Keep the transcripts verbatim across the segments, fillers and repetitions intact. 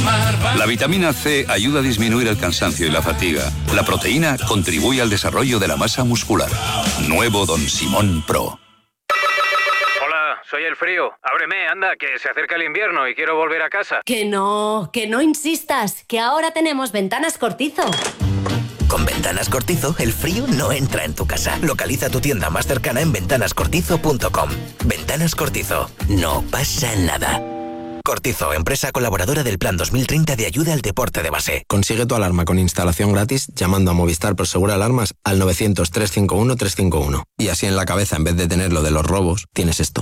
La vitamina C ayuda a disminuir el cansancio y la fatiga. La proteína contribuye al desarrollo de la masa muscular. Nuevo Don Simón Pro. Hola, soy el frío. Ábreme, anda, que se acerca el invierno y quiero volver a casa. Que no, que no insistas, que ahora tenemos Ventanas Cortizo. Con Ventanas Cortizo, el frío no entra en tu casa. Localiza tu tienda más cercana en ventanas cortizo punto com. Ventanas Cortizo. No pasa nada. Cortizo, empresa colaboradora del Plan dos mil treinta de ayuda al deporte de base. Consigue tu alarma con instalación gratis llamando a Movistar Prosegur Alarmas al novecientos, trescientos cincuenta y uno, trescientos cincuenta y uno. Y así en la cabeza, en vez de tener lo de los robos, tienes esto.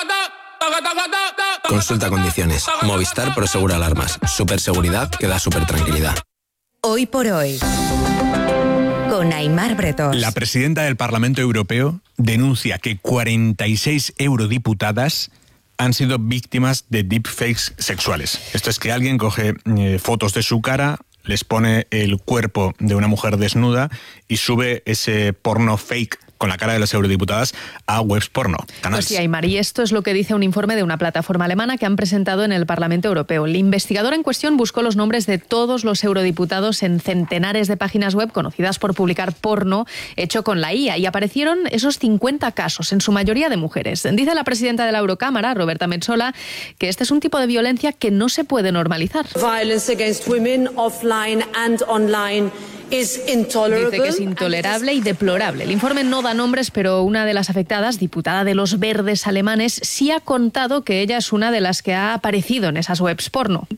Consulta condiciones. Movistar Prosegur Alarmas. Superseguridad que da super tranquilidad. Hoy por hoy, con Aimar Bretos. La presidenta del Parlamento Europeo denuncia que cuarenta y seis eurodiputadas han sido víctimas de deepfakes sexuales. Esto es que alguien coge eh, fotos de su cara, les pone el cuerpo de una mujer desnuda y sube ese porno fake con la cara de las eurodiputadas a webs porno. Pues sí, Aymar, y esto es lo que dice un informe de una plataforma alemana que han presentado en el Parlamento Europeo. El investigador en cuestión buscó los nombres de todos los eurodiputados en centenares de páginas web conocidas por publicar porno hecho con la I A y aparecieron esos cincuenta casos, en su mayoría de mujeres. Dice la presidenta de la Eurocámara, Roberta Metsola, que este es un tipo de violencia que no se puede normalizar. Violence against women offline and online. Dice que es intolerable y deplorable. El informe no da nombres, pero una de las afectadas, diputada de los Verdes alemanes, sí ha contado que ella es una de las que ha aparecido en esas webs porno.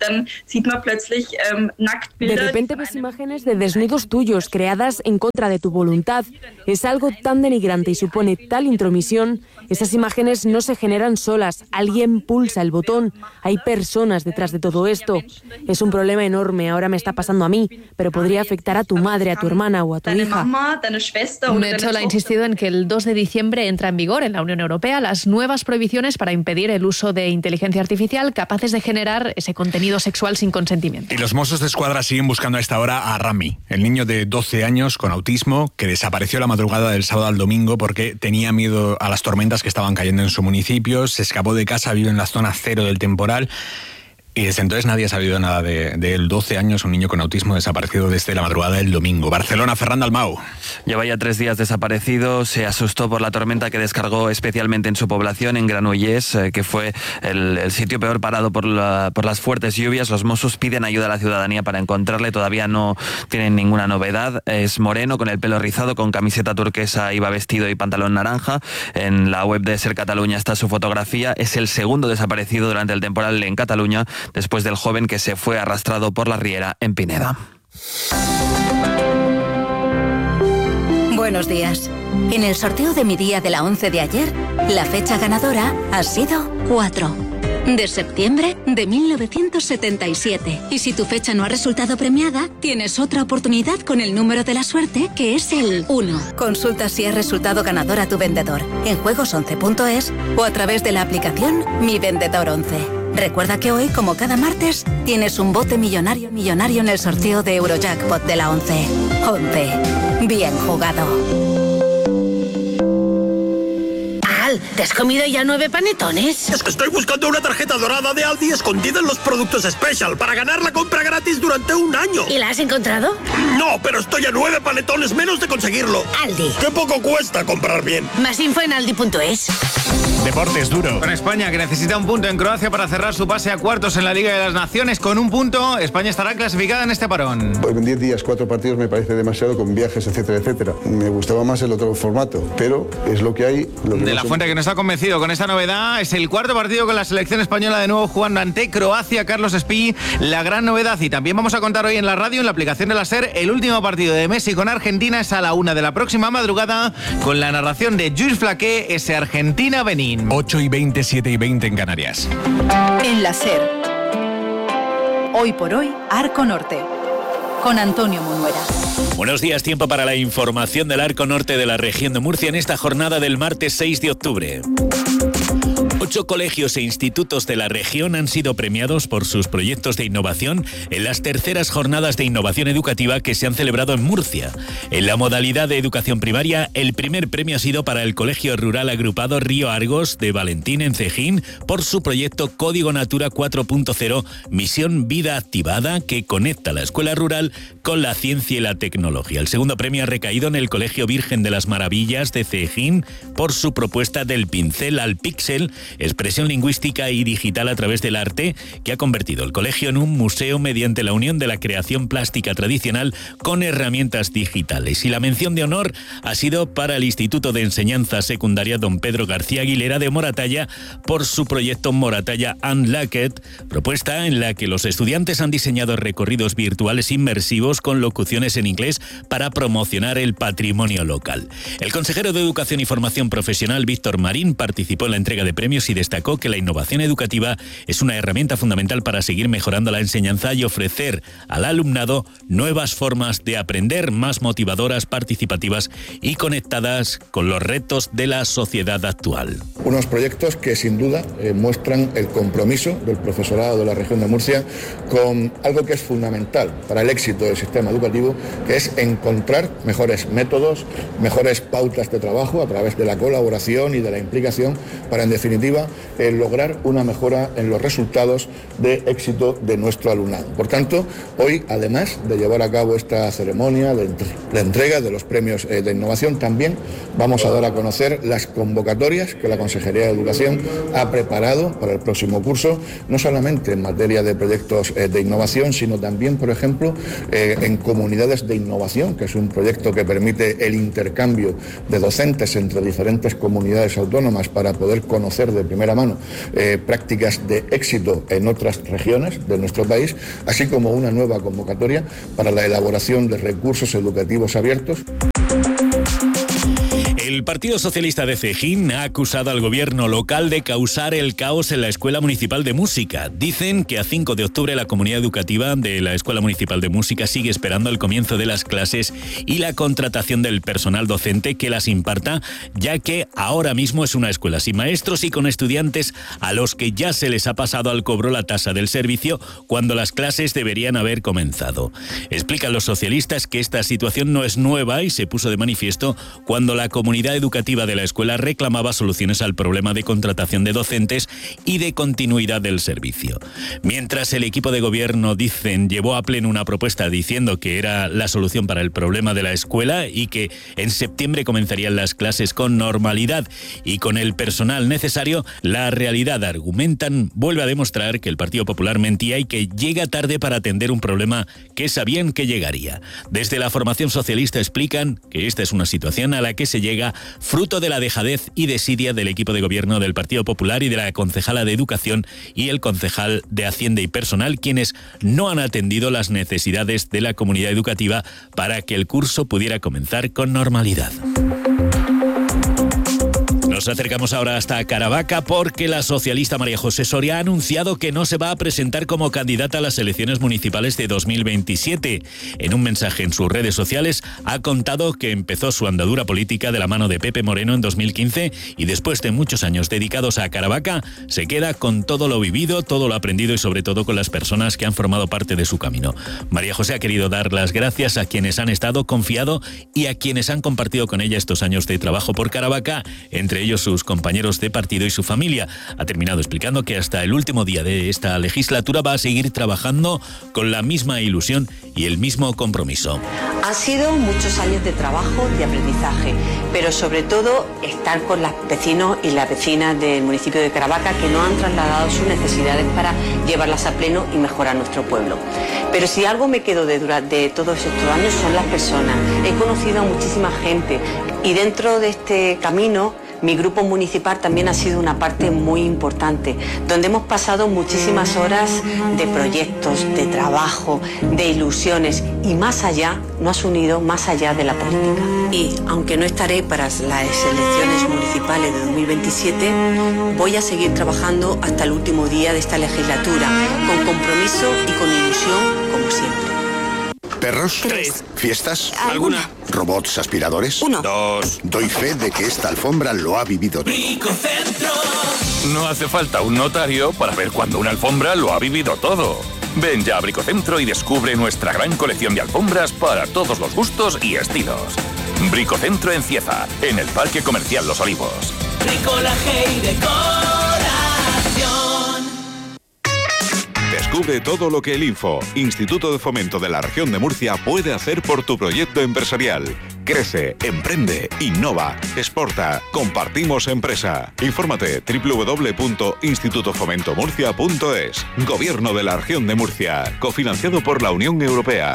De repente ves imágenes de desnudos tuyos creadas en contra de tu voluntad. Es algo tan denigrante y supone tal intromisión. Esas imágenes no se generan solas. Alguien pulsa el botón. Hay personas detrás de todo esto. Es un problema enorme. Ahora me está pasando a mí, pero podría afectar a tu madre, a tu hermana o a tu hija. Metsola ha insistido en que el dos de diciembre entra en vigor en la Unión Europea las nuevas prohibiciones para impedir el uso de inteligencia artificial capaces de generar ese contenido sexual sin consentimiento. Y los Mossos de Escuadra siguen buscando a esta hora a Rami, el niño de doce años con autismo que desapareció la madrugada del sábado al domingo porque tenía miedo a las tormentas que estaban cayendo en su municipio, se escapó de casa, vive en la zona cero del temporal. Y desde entonces nadie ha sabido nada de, de él. doce años, un niño con autismo desaparecido desde la madrugada del domingo. Barcelona, Ferran Dalmau. Lleva ya tres días desaparecido. Se asustó por la tormenta que descargó especialmente en su población, en Granollers, eh, que fue el, el sitio peor parado por, la, por las fuertes lluvias. Los Mossos piden ayuda a la ciudadanía para encontrarle. Todavía no tienen ninguna novedad. Es moreno, con el pelo rizado, con camiseta turquesa, iba vestido y pantalón naranja. En la web de Ser Cataluña está su fotografía. Es el segundo desaparecido durante el temporal en Cataluña, después del joven que se fue arrastrado por la riera en Pineda. Buenos días. En el sorteo de mi día de la once de ayer, la fecha ganadora ha sido cuatro. De septiembre de mil novecientos setenta y siete. Y si tu fecha no ha resultado premiada, tienes otra oportunidad con el número de la suerte, que es el uno. Consulta si has resultado ganador a tu vendedor en juegos once punto es o a través de la aplicación Mi Vendedor once. Recuerda que hoy, como cada martes, tienes un bote millonario millonario en el sorteo de Eurojackpot de la once. once. Bien jugado. ¿Te has comido ya nueve panetones? Es que estoy buscando una tarjeta dorada de Aldi escondida en los productos Special para ganar la compra gratis durante un año. ¿Y la has encontrado? No, pero estoy a nueve panetones menos de conseguirlo. Aldi. Qué poco cuesta comprar bien. Más info en aldi punto es. Deportes duro. Con España, que necesita un punto en Croacia para cerrar su pase a cuartos en la Liga de las Naciones. Con un punto, España estará clasificada en este parón. En diez días, cuatro partidos me parece demasiado, con viajes, etcétera, etcétera. Me gustaba más el otro formato, pero es lo que hay. Lo que de no la se... Fuente, que no está convencido con esta novedad, es el cuarto partido con la selección española de nuevo jugando ante Croacia. Carlos Espí, la gran novedad. Y también vamos a contar hoy en la radio, en la aplicación de la SER, el último partido de Messi con Argentina. Es a la una de la próxima madrugada, con la narración de Lluís Flaqué, ese Argentina-Benín. ocho y veinte, siete y veinte en Canarias. En la SER. Hoy por hoy, Arco Norte. Con Antonio Munuera. Buenos días, tiempo para la información del Arco Norte de la región de Murcia en esta jornada del martes seis de octubre. Ocho colegios e institutos de la región han sido premiados por sus proyectos de innovación en las terceras jornadas de innovación educativa que se han celebrado en Murcia. En la modalidad de educación primaria, el primer premio ha sido para el Colegio Rural Agrupado Río Argos de Valentín en Cejín por su proyecto Código Natura cuatro punto cero, Misión Vida Activada, que conecta la escuela rural con la ciencia y la tecnología. El segundo premio ha recaído en el Colegio Virgen de las Maravillas de Cejín por su propuesta del pincel al píxel, expresión lingüística y digital a través del arte, que ha convertido el colegio en un museo mediante la unión de la creación plástica tradicional con herramientas digitales. Y la mención de honor ha sido para el Instituto de Enseñanza Secundaria Don Pedro García Aguilera de Moratalla por su proyecto Moratalla Unlocked, propuesta en la que los estudiantes han diseñado recorridos virtuales inmersivos con locuciones en inglés para promocionar el patrimonio local. El consejero de Educación y Formación Profesional, Víctor Marín, participó en la entrega de premios y destacó que la innovación educativa es una herramienta fundamental para seguir mejorando la enseñanza y ofrecer al alumnado nuevas formas de aprender más motivadoras, participativas y conectadas con los retos de la sociedad actual. Unos proyectos que sin duda eh, muestran el compromiso del profesorado de la región de Murcia con algo que es fundamental para el éxito del sistema educativo, que es encontrar mejores métodos, mejores pautas de trabajo a través de la colaboración y de la implicación para, en definitiva, eh, lograr una mejora en los resultados de éxito de nuestro alumnado. Por tanto, hoy, además de llevar a cabo esta ceremonia de, entre, de entrega de los premios eh, de innovación, también vamos a dar a conocer las convocatorias que la Consejería de Educación ha preparado para el próximo curso, no solamente en materia de proyectos eh, de innovación, sino también, por ejemplo, eh, en comunidades de innovación, que es un proyecto que permite el intercambio de docentes entre diferentes comunidades autónomas para poder conocer de primera mano eh, prácticas de éxito en otras regiones de nuestro país, así como una nueva convocatoria para la elaboración de recursos educativos abiertos. El Partido Socialista de Cejín ha acusado al gobierno local de causar el caos en la Escuela Municipal de Música. Dicen que a cinco de octubre la comunidad educativa de la Escuela Municipal de Música sigue esperando el comienzo de las clases y la contratación del personal docente que las imparta, ya que ahora mismo es una escuela sin maestros y con estudiantes a los que ya se les ha pasado al cobro la tasa del servicio cuando las clases deberían haber comenzado. Explican los socialistas que esta situación no es nueva y se puso de manifiesto cuando la comunidad educativa de la escuela reclamaba soluciones al problema de contratación de docentes y de continuidad del servicio. Mientras el equipo de gobierno, dicen, llevó a pleno una propuesta diciendo que era la solución para el problema de la escuela y que en septiembre comenzarían las clases con normalidad y con el personal necesario, la realidad, argumentan, vuelve a demostrar que el Partido Popular mentía y que llega tarde para atender un problema que sabían que llegaría. Desde la formación socialista explican que esta es una situación a la que se llega fruto de la dejadez y desidia del equipo de gobierno del Partido Popular y de la concejala de Educación y el concejal de Hacienda y Personal, quienes no han atendido las necesidades de la comunidad educativa para que el curso pudiera comenzar con normalidad. Nos acercamos ahora hasta Caravaca porque la socialista María José Soria ha anunciado que no se va a presentar como candidata a las elecciones municipales de dos mil veintisiete. En un mensaje en sus redes sociales ha contado que empezó su andadura política de la mano de Pepe Moreno en dos mil quince y después de muchos años dedicados a Caravaca se queda con todo lo vivido, todo lo aprendido y sobre todo con las personas que han formado parte de su camino. María José ha querido dar las gracias a quienes han estado, confiado y a quienes han compartido con ella estos años de trabajo por Caravaca, entre ellos sus compañeros de partido y su familia. Ha terminado explicando que hasta el último día de esta legislatura va a seguir trabajando con la misma ilusión y el mismo compromiso. Han sido muchos años de trabajo, de aprendizaje, pero sobre todo estar con los vecinos y las vecinas del municipio de Caravaca que nos han trasladado sus necesidades para llevarlas a pleno y mejorar nuestro pueblo. Pero si algo me quedo de, de todos estos años son las personas. He conocido a muchísima gente y dentro de este camino mi grupo municipal también ha sido una parte muy importante, donde hemos pasado muchísimas horas de proyectos, de trabajo, de ilusiones y más allá, nos has unido más allá de la política. Y aunque no estaré para las elecciones municipales de dos mil veintisiete, voy a seguir trabajando hasta el último día de esta legislatura, con compromiso y con ilusión, como siempre. ¿Perros? Tres. ¿Fiestas? ¿Alguna? ¿Robots aspiradores? Uno. Dos. Doy fe de que esta alfombra lo ha vivido todo. Ricocentro. No hace falta un notario para ver cuando una alfombra lo ha vivido todo. Ven ya a Bricocentro y descubre nuestra gran colección de alfombras para todos los gustos y estilos. Bricocentro en Cieza, en el Parque Comercial Los Olivos. Bricolaje y decoración. Descubre todo lo que el Info, Instituto de Fomento de la Región de Murcia, puede hacer por tu proyecto empresarial. Crece, emprende, innova, exporta, compartimos empresa. Infórmate doble u doble u doble u punto instituto fomento murcia punto es. Gobierno de la Región de Murcia, cofinanciado por la Unión Europea.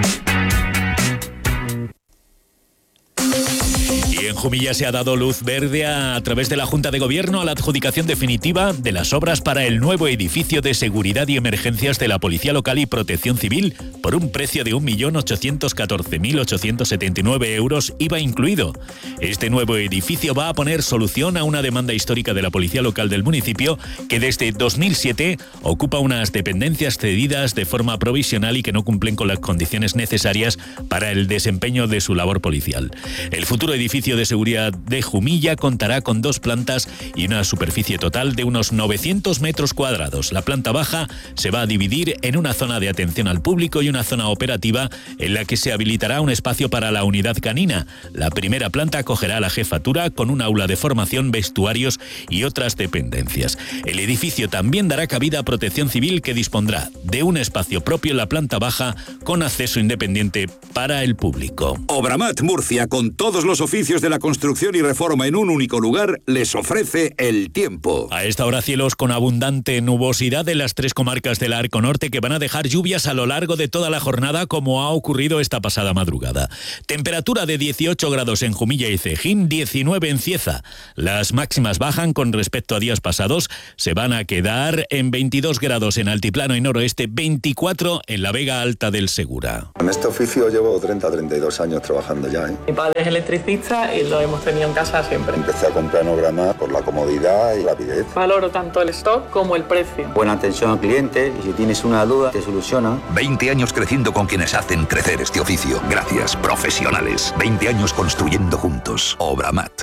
Y en Jumilla se ha dado luz verde a, a través de la Junta de Gobierno a la adjudicación definitiva de las obras para el nuevo edificio de seguridad y emergencias de la Policía Local y Protección Civil por un precio de un millón ochocientos catorce mil ochocientos setenta y nueve euros, I V A incluido. Este nuevo edificio va a poner solución a una demanda histórica de la Policía Local del municipio, que desde dos mil siete ocupa unas dependencias cedidas de forma provisional y que no cumplen con las condiciones necesarias para el desempeño de su labor policial. El futuro edificio de seguridad de Jumilla contará con dos plantas y una superficie total de unos novecientos metros cuadrados. La planta baja se va a dividir en una zona de atención al público y una zona operativa en la que se habilitará un espacio para la unidad canina. La primera planta acogerá la jefatura con un aula de formación, vestuarios y otras dependencias. El edificio también dará cabida a Protección Civil, que dispondrá de un espacio propio en la planta baja con acceso independiente para el público. Obramat Murcia, con todos los oficios de la construcción y reforma en un único lugar, les ofrece el tiempo. A esta hora cielos con abundante nubosidad en las tres comarcas del Arco Norte, que van a dejar lluvias a lo largo de toda la jornada, como ha ocurrido esta pasada madrugada. Temperatura de dieciocho grados en Jumilla y Cejín, diecinueve en Cieza. Las máximas bajan con respecto a días pasados, se van a quedar en veintidós grados en Altiplano y Noroeste, veinticuatro en la Vega Alta del Segura. En este oficio llevo treinta a treinta y dos años trabajando ya, ¿eh? Mi padre es electricista y lo hemos tenido en casa siempre. Empecé a comprar en Obramat por la comodidad y rapidez. Valoro tanto el stock como el precio. Buena atención al cliente, y si tienes una duda, te soluciona. veinte años creciendo con quienes hacen crecer este oficio. Gracias, profesionales. veinte años construyendo juntos. Obramat.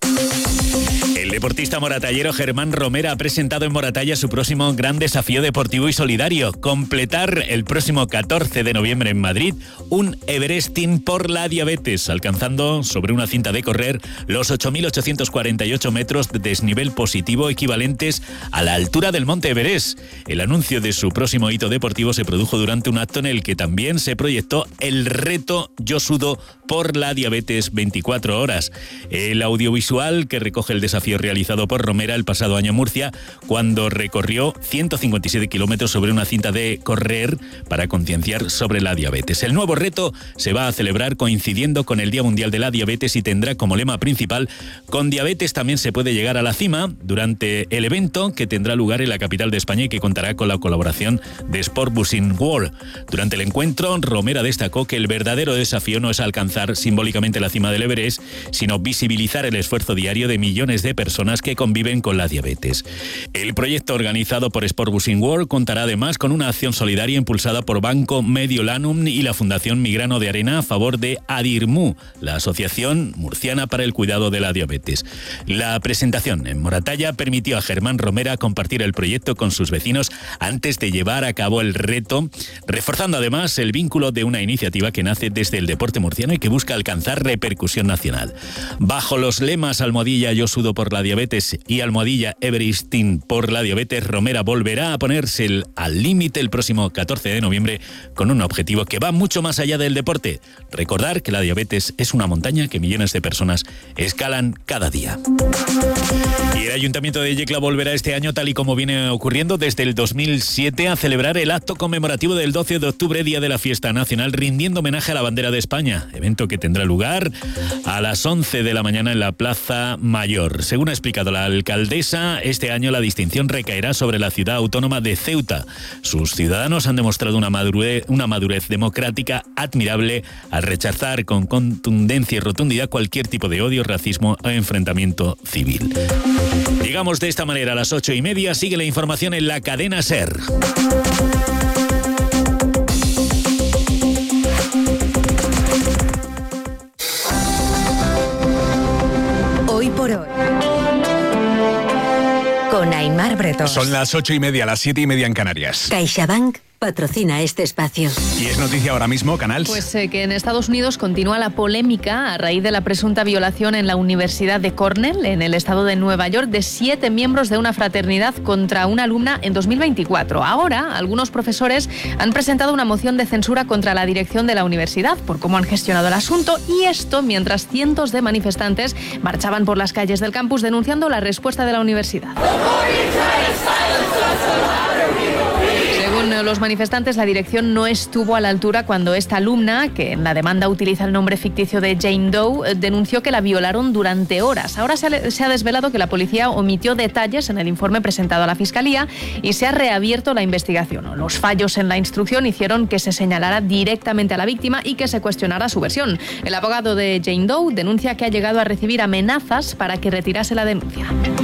El deportista moratallero Germán Romera ha presentado en Moratalla su próximo gran desafío deportivo y solidario: completar el próximo catorce de noviembre en Madrid un Everesting por la diabetes, alcanzando sobre una cinta de correr los ocho mil ochocientos cuarenta y ocho metros de desnivel positivo, equivalentes a la altura del Monte Everest. El anuncio de su próximo hito deportivo se produjo durante un acto en el que también se proyectó el reto Yo Sudo por la diabetes veinticuatro horas. El audiovisual que recoge el desafío realizado por Romera el pasado año en Murcia, cuando recorrió ciento cincuenta y siete kilómetros sobre una cinta de correr para concienciar sobre la diabetes. El nuevo reto se va a celebrar coincidiendo con el Día Mundial de la Diabetes y tendrá como lema principal: con diabetes también se puede llegar a la cima, durante el evento que tendrá lugar en la capital de España y que contará con la colaboración de Sport Bussing World. Durante el encuentro, Romera destacó que el verdadero desafío no es alcanzar simbólicamente la cima del Everest, sino visibilizar el esfuerzo diario de millones de personas que conviven con la diabetes. El proyecto, organizado por Sport Bussing World, contará además con una acción solidaria impulsada por Banco Mediolanum y la Fundación Migrano de Arena a favor de ADIRMU, la Asociación Murciana para el Cuidado de la Diabetes. La presentación en Moratalla permitió a Germán Romera compartir el proyecto con sus vecinos antes de llevar a cabo el reto, reforzando además el vínculo de una iniciativa que nace desde el deporte murciano y que busca alcanzar repercusión nacional. Bajo los lemas almohadilla Yo Sudo por la diabetes y almohadilla Everesting por la diabetes, Romera volverá a ponerse el, al límite el próximo catorce de noviembre con un objetivo que va mucho más allá del deporte: recordar que la diabetes es una montaña que millones de personas escalan cada día. Y el Ayuntamiento de Yecla volverá este año, tal y como viene ocurriendo desde el dos mil siete, a celebrar el acto conmemorativo del doce de octubre, Día de la Fiesta Nacional, rindiendo homenaje a la bandera de España, evento que tendrá lugar a las once de la mañana en la Plaza Mayor. Según ha explicado la alcaldesa, este año la distinción recaerá sobre la ciudad autónoma de Ceuta. Sus ciudadanos han demostrado una madurez, una madurez democrática admirable al rechazar con contundencia y rotundidad cualquier tipo de odio, racismo o enfrentamiento civil. Llegamos de esta manera a las ocho y media. Sigue la información en la cadena SER. Hoy por hoy, con Aymar Mar Bretos. Son las ocho y media, las siete y media en Canarias. CaixaBank patrocina este espacio. Y es noticia ahora mismo, Canals. Pues eh, que en Estados Unidos continúa la polémica a raíz de la presunta violación en la Universidad de Cornell, en el estado de Nueva York, de siete miembros de una fraternidad contra una alumna en dos mil veinticuatro. Ahora, algunos profesores han presentado una moción de censura contra la dirección de la universidad por cómo han gestionado el asunto, y esto mientras cientos de manifestantes marchaban por las calles del campus denunciando la respuesta de la universidad. Según los manifestantes, la dirección no estuvo a la altura cuando esta alumna, que en la demanda utiliza el nombre ficticio de Jane Doe, denunció que la violaron durante horas. Ahora se ha, se ha desvelado que la policía omitió detalles en el informe presentado a la Fiscalía y se ha reabierto la investigación. Los fallos en la instrucción hicieron que se señalara directamente a la víctima y que se cuestionara su versión. El abogado de Jane Doe denuncia que ha llegado a recibir amenazas para que retirase la denuncia.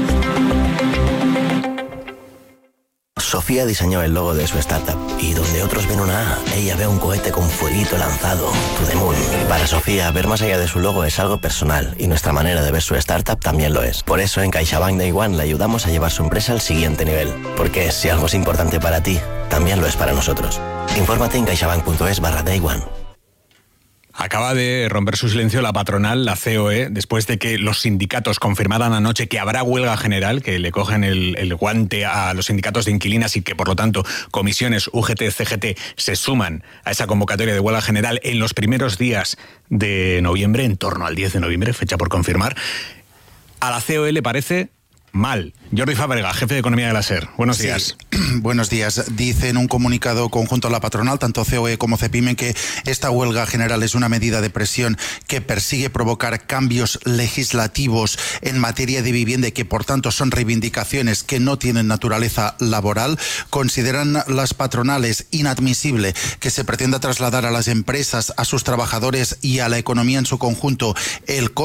Sofía diseñó el logo de su startup y donde otros ven una A, ella ve un cohete con fueguito lanzado, to the moon. Para Sofía, ver más allá de su logo es algo personal y nuestra manera de ver su startup también lo es. Por eso en CaixaBank Day One le ayudamos a llevar su empresa al siguiente nivel. Porque si algo es importante para ti, también lo es para nosotros. Infórmate en caixabank.es barra Day One. Acaba de romper su silencio la patronal, la C O E, después de que los sindicatos confirmaran anoche que habrá huelga general, que le cogen el, el guante a los sindicatos de inquilinas y que, por lo tanto, comisiones U G T, C G T se suman a esa convocatoria de huelga general en los primeros días de noviembre, en torno al diez de noviembre, fecha por confirmar. A la C O E le parece mal. Jordi Fábrega, jefe de Economía de la SER. Buenos sí. días. Buenos días. Dice en un comunicado conjunto a la patronal, tanto C O E como CEPIME, que esta huelga general es una medida de presión que persigue provocar cambios legislativos en materia de vivienda y que, por tanto, son reivindicaciones que no tienen naturaleza laboral. Consideran las patronales inadmisible que se pretenda trasladar a las empresas, a sus trabajadores y a la economía en su conjunto el coste